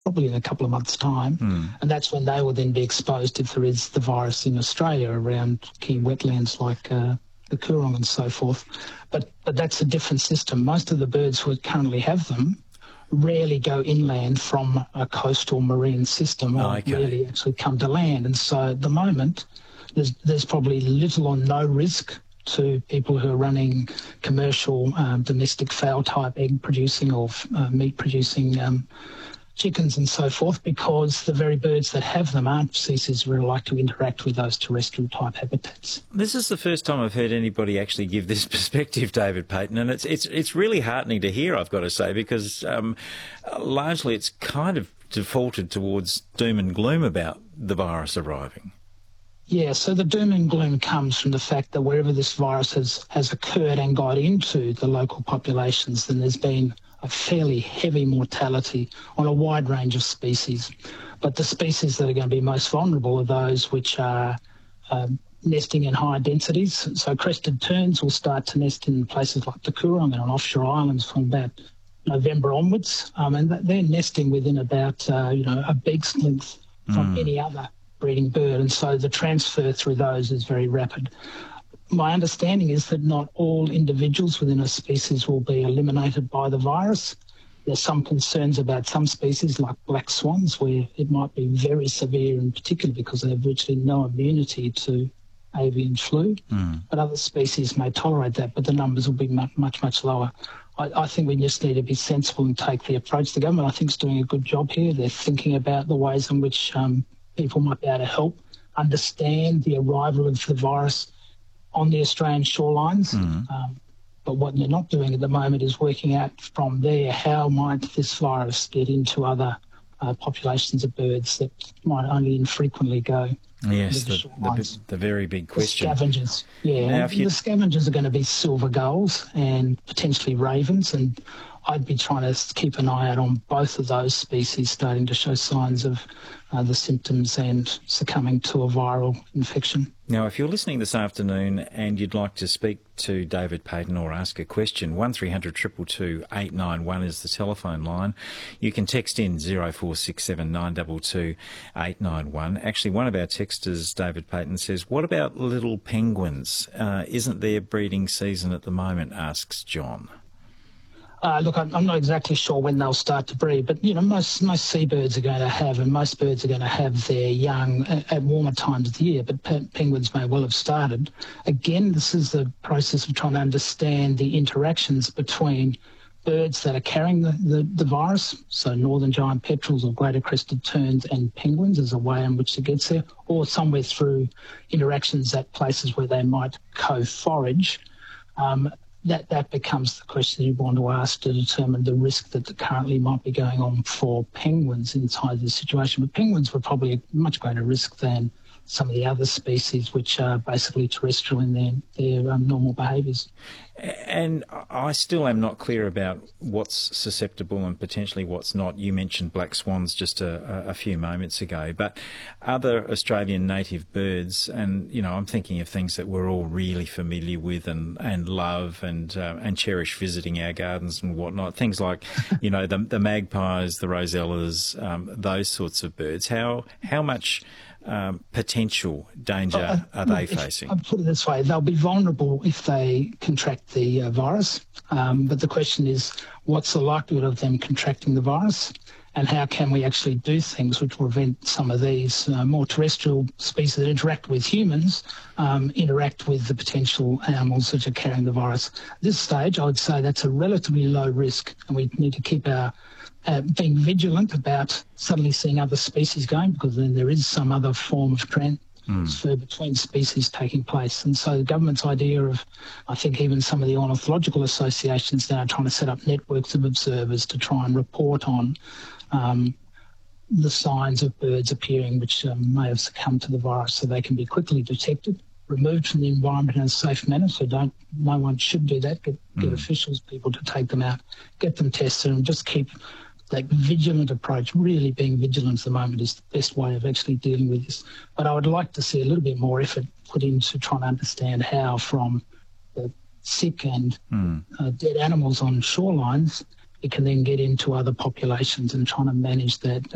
probably in a couple of months' time, and that's when they will then be exposed if there is the virus in Australia around key wetlands like the Coorong and so forth. But that's a different system. Most of the birds who currently have them rarely go inland from a coastal marine system or rarely actually come to land. And so at the moment, there's probably little or no risk to people who are running commercial domestic fowl-type egg-producing or meat-producing chickens and so forth, because the very birds that have them aren't species who like to interact with those terrestrial type habitats. This is the first time I've heard anybody actually give this perspective, David Payton, and it's really heartening to hear, I've got to say, because largely it's kind of defaulted towards doom and gloom about the virus arriving. Yeah, so the doom and gloom comes from the fact that wherever this virus has occurred and got into the local populations, then there's been a fairly heavy mortality on a wide range of species. But the species that are going to be most vulnerable are those which are nesting in higher densities. So crested terns will start to nest in places like the Coorong and on offshore islands from about November onwards. And they're nesting within about, a beak's length from any other breeding bird, and so the transfer through those is very rapid. My understanding is that not all individuals within a species will be eliminated by the virus. There's some concerns about some species like black swans where it might be very severe, in particular because they have virtually no immunity to avian flu. But other species may tolerate that, but the numbers will be much, much lower. I think we just need to be sensible and take the approach. The government, I think, is doing a good job here. They're thinking about the ways in which people might be able to help understand the arrival of the virus on the Australian shorelines. But what they're not doing at the moment is working out from there how might this virus get into other populations of birds that might only infrequently go. Yes, the very big question. The scavengers, yeah. The scavengers are going to be silver gulls and potentially ravens, and I'd be trying to keep an eye out on both of those species starting to show signs of the symptoms and succumbing to a viral infection. Now, if you're listening this afternoon and you'd like to speak to David Payton or ask a question, 1300 222 891 is the telephone line. You can text in 0467 922 891. Actually, one of our texters, David Payton, says, what about little penguins? Isn't their breeding season at the moment, asks John. Look, I'm not exactly sure when they'll start to breed, but, most seabirds are going to have, and most birds are going to have their young at warmer times of the year, but penguins may well have started. Again, this is the process of trying to understand the interactions between birds that are carrying the virus, so northern giant petrels or greater crested terns and penguins as a way in which it gets there, or somewhere through interactions at places where they might co-forage. That becomes the question you want to ask to determine the risk that currently might be going on for penguins inside this situation. But penguins were probably a much greater risk than some of the other species which are basically terrestrial in their normal behaviours. And I still am not clear about what's susceptible and potentially what's not. You mentioned black swans just a few moments ago, but other Australian native birds, and I'm thinking of things that we're all really familiar with and love and cherish visiting our gardens and whatnot. Things like, the magpies, the rosellas, those sorts of birds. How much potential danger are they facing? I'll put it this way, they'll be vulnerable if they contract the virus, but the question is, what's the likelihood of them contracting the virus, and how can we actually do things which prevent some of these more terrestrial species that interact with humans, interact with the potential animals that are carrying the virus. At this stage, I would say that's a relatively low risk, and we need to keep our being vigilant about suddenly seeing other species going, because then there is some other form of transfer between species taking place. And so the government's idea of, I think even some of the ornithological associations now are trying to set up networks of observers to try and report on the signs of birds appearing which may have succumbed to the virus, so they can be quickly detected, removed from the environment in a safe manner. So no one should do that. Get officials, people to take them out, get them tested, and just keep that vigilant approach. Really being vigilant at the moment is the best way of actually dealing with this. But I would like to see a little bit more effort put into trying to understand how from the sick and dead animals on shorelines, it can then get into other populations and trying to manage that